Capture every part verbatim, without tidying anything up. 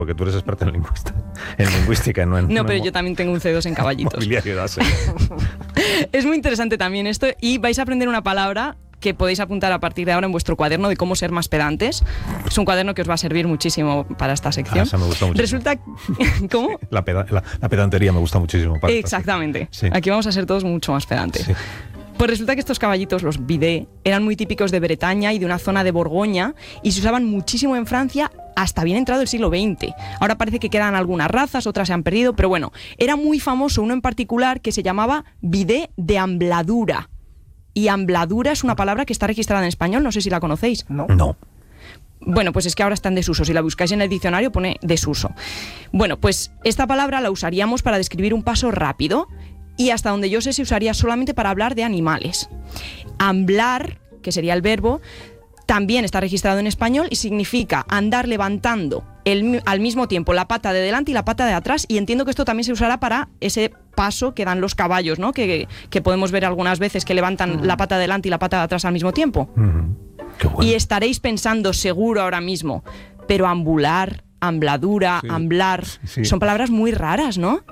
Porque tú eres experta en lingüística, en lingüística, no en... No, no pero en yo también tengo un C dos en caballitos. Mobiliario de Asen. Es muy interesante también esto y vais a aprender una palabra que podéis apuntar a partir de ahora en vuestro cuaderno de cómo ser más pedantes. Es un cuaderno que os va a servir muchísimo para esta sección. Ah, esa me gusta muchísimo. Resulta... ¿Cómo? Sí, la, peda la, la pedantería me gusta muchísimo. Para Exactamente. Sí. Aquí vamos a ser todos mucho más pedantes. Sí. Pues resulta que estos caballitos, los Bidet, eran muy típicos de Bretaña y de una zona de Borgoña y se usaban muchísimo en Francia hasta bien entrado el siglo veinte. Ahora parece que quedan algunas razas, otras se han perdido, pero bueno, era muy famoso uno en particular que se llamaba Bidet de Ambladura. Y ambladura es una palabra que está registrada en español, no sé si la conocéis. No. No. Bueno, pues es que ahora está en desuso. Si la buscáis en el diccionario pone desuso. Bueno, pues esta palabra la usaríamos para describir un paso rápido y hasta donde yo sé se usaría solamente para hablar de animales. Amblar, que sería el verbo, también está registrado en español y significa andar levantando el, al mismo tiempo la pata de delante y la pata de atrás, y entiendo que esto también se usará para ese paso que dan los caballos, ¿no? Que, que podemos ver algunas veces que levantan uh-huh. la pata de delante y la pata de atrás al mismo tiempo. Uh-huh. Qué bueno. Y estaréis pensando seguro ahora mismo, pero ambular, ambladura, sí. amblar, sí. son palabras muy raras, ¿no?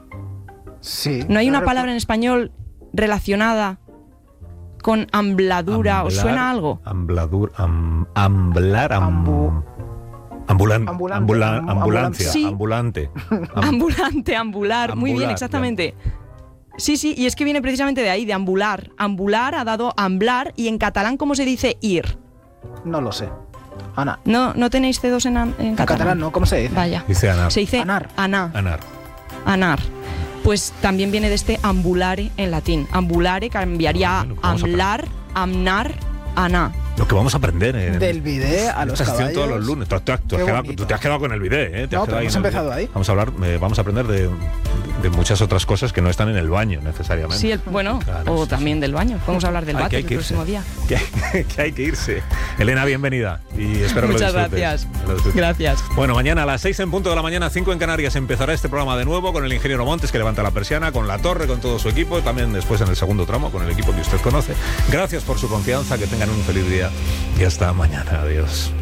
Sí. ¿No hay una palabra en español relacionada con ambladura? Amblar, ¿Os suena algo? Ambladur, am, amblar, am, Ambu, ambulan, ambulante, ambula, am, ambulancia, sí. ambulante. Am, Ambulante, ambular, muy bien, ambular, exactamente. Sí, sí, y es que viene precisamente de ahí, de ambular. Ambular ha dado amblar, y en catalán, ¿cómo se dice ir? no lo sé. Ana. ¿No, no tenéis C dos en, en catalán? En catalán no, ¿cómo se dice? Vaya. Dice anar. Se dice Anar. anar. Anar. Anar. Pues también viene de este ambulare en latín. Ambulare cambiaría a Bueno, vamos a amblar, amnar, aná. Lo que vamos a aprender en Del bidet a los esta sección caballos. todos los lunes. Tú, tú- tú has Qué quedado, bonito. tú te has quedado con el bidet, ¿eh? Te has No, quedado pero ahí hemos en el empezado bidet. ahí. Vamos a hablar, eh, vamos a aprender de, de muchas otras cosas que no están en el baño necesariamente. Sí, el, bueno, Claro, o sí, también sí. del baño. Podemos hablar del Ay, que váter hay el que irse. próximo día. Que hay, que hay que irse. Elena, bienvenida. Y espero que Muchas lo disfrutes. gracias. Que lo disfrutes. Gracias. Bueno, mañana a las seis en punto de la mañana, cinco en Canarias, empezará este programa de nuevo con el ingeniero Montes, que levanta la persiana, con La Torre, con todo su equipo, y también después en el segundo tramo con el equipo que usted conoce. Gracias por su confianza, que tengan un feliz día y hasta mañana. Adiós.